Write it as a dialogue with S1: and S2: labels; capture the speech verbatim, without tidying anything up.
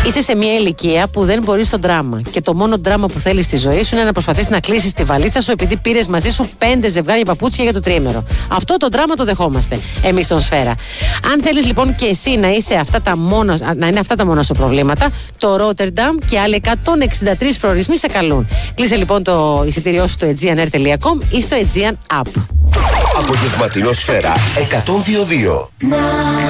S1: Είσαι σε μια ηλικία που δεν μπορεί το δράμα. Και το μόνο δράμα που θέλει στη ζωή σου είναι να προσπαθείς να κλείσεις τη βαλίτσα σου επειδή πήρες μαζί σου πέντε ζευγάρια παπούτσια για το τριήμερο. Αυτό το δράμα το δεχόμαστε εμείς στον Σφαίρα. Αν θέλεις λοιπόν και εσύ να, είσαι αυτά τα μόνο, να είναι αυτά τα μόνα σου προβλήματα, το Rotterdam και άλλοι εκατόν εξήντα τρεις προορισμοί σε καλούν. Κλείσε λοιπόν το εισιτήριό σου στο aegean air τελεία com ή στο Aegean App.
S2: Απογευματινό Σφαίρα εκατόν δύο κόμμα δύο.